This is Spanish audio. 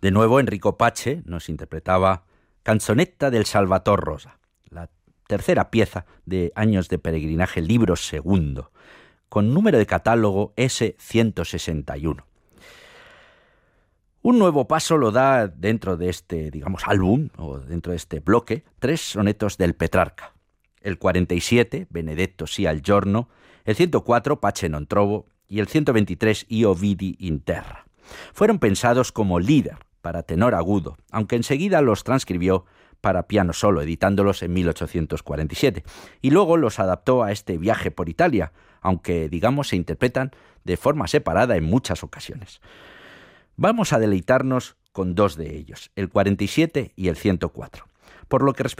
De nuevo, Enrico Pace nos interpretaba Canzonetta del Salvator Rosa, la tercera pieza de Años de Peregrinaje, libro segundo, con número de catálogo S161. Un nuevo paso lo da dentro de este, álbum, o dentro de este bloque, 3 sonetos del Petrarca. El 47, Benedetto sia il giorno, el 104, Pace non trovo, y el 123, Io vidi in terra. Fueron pensados como líder para tenor agudo, aunque enseguida los transcribió para piano solo, editándolos en 1847, y luego los adaptó a este viaje por Italia, aunque, se interpretan de forma separada en muchas ocasiones. Vamos a deleitarnos con 2 de ellos, el 47 y el 104. Por lo que respecta